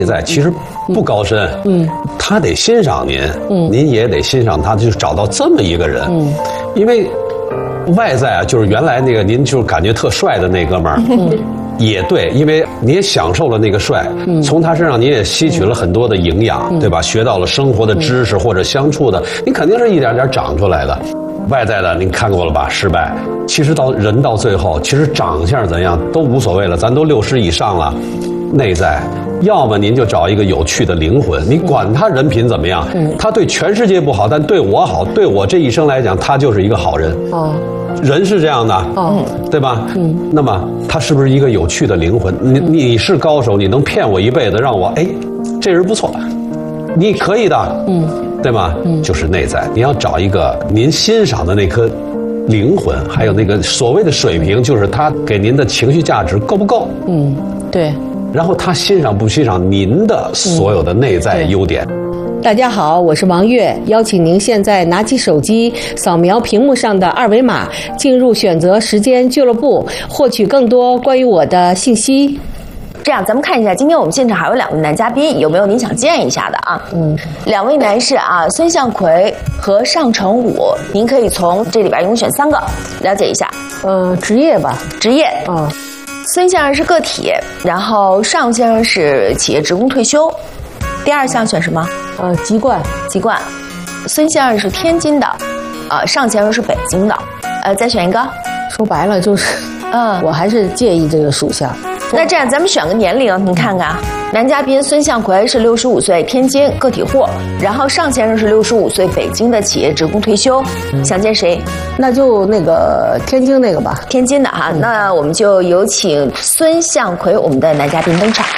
在其实不高深，他得欣赏您，您也得欣赏他，就找到这么一个人，因为外在啊，就是原来那个您就是感觉特帅的那哥们儿，也对，因为你也享受了那个帅，从他身上你也吸取了很多的营养，对吧？学到了生活的知识或者相处的，你肯定是一点点长出来的。外在的您看过了吧？失败，其实人到最后，其实长相怎样都无所谓了，咱都60以上了，内在。要么您就找一个有趣的灵魂，你管他人品怎么样，他对全世界不好，但对我好，对我这一生来讲，他就是一个好人。人是这样的，对吧？那么他是不是一个有趣的灵魂？你是高手，你能骗我一辈子，让我这人不错，你可以的，对吗？就是内在，你要找一个您欣赏的那颗灵魂，还有那个所谓的水平，就是他给您的情绪价值够不够？ 对。 然后他欣赏不欣赏您的所有的内在优点。 大家好，我是王悦，邀请您现在拿起手机，扫描屏幕上的2维码，进入选择时间俱乐部，获取更多关于我的信息。 这样，咱们看一下，今天我们现场还有2位男嘉宾，有没有您想见一下的啊？2位男士啊，孙向奎和尚成武，您可以从这里边一共选3个，了解一下。 职业吧， 职业。孙先生是个体，然后尚先生是企业职工退休。第2项选什么？ 籍贯。 籍贯。孙先生是天津的，尚先生是北京的。再选一个。 说白了就是，我还是介意这个属相。 那这样，咱们选个年龄，您看看，男嘉宾孙向奎是65岁，天津个体户，然后尚先生是65岁，北京的企业职工退休，想见谁？ 那就那个天津那个吧。 天津的哈，那我们就有请孙向奎，我们的男嘉宾登场。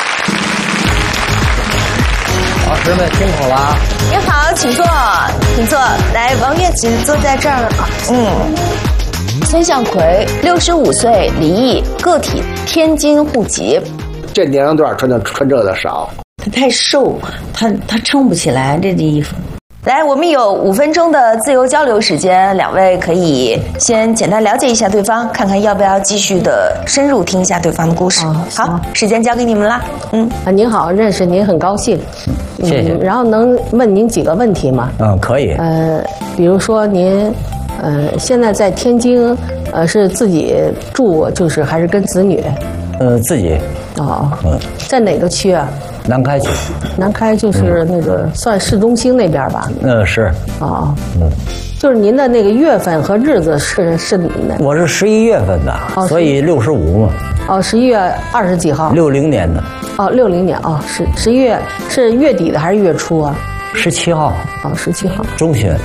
老师们辛苦了。 您好，请坐，请坐。来，王悦，请坐在这儿。孙向奎65岁，离异，个体，天津户籍。 这年龄段穿这个的少。 他太瘦，他撑不起来这衣服。 来，我们有5分钟的自由交流时间，2位可以先简单了解一下对方，看看要不要继续的深入听一下对方的故事。好，时间交给你们啦。 您好，认识您很高兴。 谢谢。 然后能问您几个问题吗？ 可以。 比如说您。现在在天津，是自己住，就是还是跟子女？ 自己。 在哪个区啊？ 南开区。 南开就是那个算市中心那边吧？ 是。 就是您的那个月份和日子是哪？ 我是11月份的，所以65嘛。 11月20几号 ？60年的。 60年11月是月底的还是月初啊 ？17号。 17号。 中旬。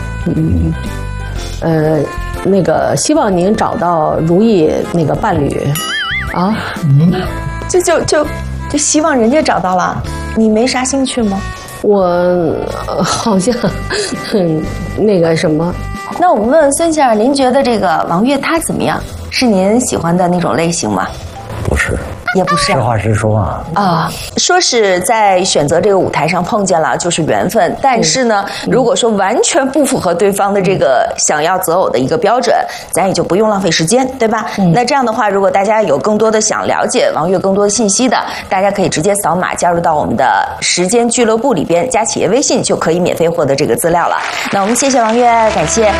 那个希望您找到如意那个伴侣， 就希望人家找到了，你没啥兴趣吗？ 我好像那个什么。 那我们问问孙先生，您觉得这个王悦他怎么样？是您喜欢的那种类型吗？ 不是。 也不是， 实话实说说是在选择这个舞台上碰见了就是缘分，但是呢，如果说完全不符合对方的这个想要择偶的一个标准，咱也就不用浪费时间，对吧？那这样的话，如果大家有更多的想了解王悦更多的信息的，大家可以直接扫码加入到我们的时间俱乐部里边，加企业微信就可以免费获得这个资料了。那我们谢谢王悦，感谢。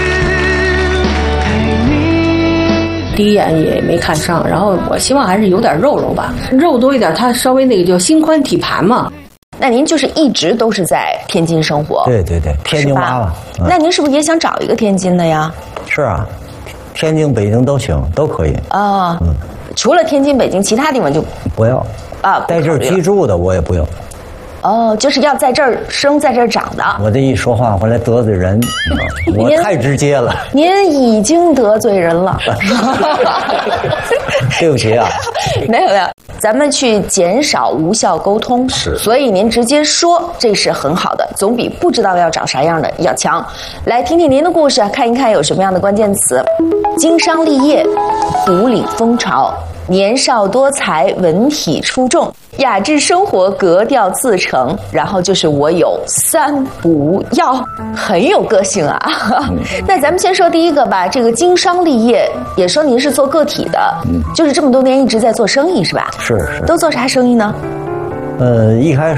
第一眼也没看上，然后我希望还是有点肉吧，肉多一点，它稍微那个叫心宽体盘嘛。 那您就是一直都是在天津生活？ 对，天津娃娃。 那您是不是也想找一个天津的呀？ 是啊，天津、北京都行，都可以。 除了天津、北京，其他地方就不要在这儿居住的我也不要。 就是要在这儿生，在这儿长的。 我这一说话回来得罪人，我太直接了。 您已经得罪人了。 对不起啊。 没有，咱们去减少无效沟通。 是。 所以您直接说，这是很好的，总比不知道要找啥样的要强。来听听您的故事，看一看有什么样的关键词：经商立业，独领风潮。年少多才，文体出众，雅致生活，格调自成，然后就是我有3不要，很有个性啊。那咱们先说第一个吧，这个经商立业，也说您是做个体的，就是这么多年一直在做生意是吧？ 是。 都做啥生意呢？ 一开